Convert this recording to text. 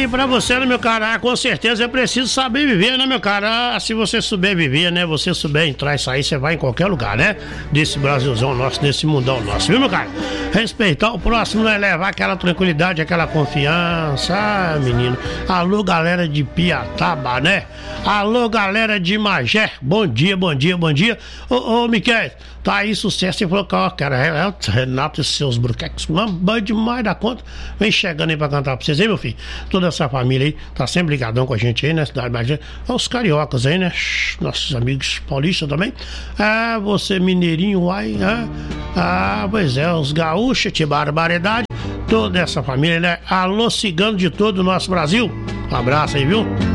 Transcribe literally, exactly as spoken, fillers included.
aí pra você, né, meu cara? Com certeza é preciso saber viver, né, meu cara? Se você souber viver, né? Você souber entrar e sair, você vai em qualquer lugar, né? Desse Brasilzão nosso, desse mundão nosso, viu, meu cara? Respeitar o próximo, né? Levar aquela tranquilidade, aquela confiança. Ah, menino. Alô, galera de Piataba, né? Alô, galera de Magé. Bom dia, bom dia, bom dia. Ô, ô, Miquel, tá aí sucesso. Você falou que, ó, cara, é, é, Renato e seus bruqueques, uma banha demais da conta. Vem chegando aí pra cantar pra vocês, hein, meu filho? Toda essa família aí, tá sempre ligadão com a gente aí, né? Cidade Magé. Os cariocas aí, né? Nossos amigos paulistas também. Ah, você mineirinho, uai, ah, ah, pois é, os gaúchos, que barbaridade. Toda essa família, né? Alô, cigano de todo o nosso Brasil. Um abraço aí, viu?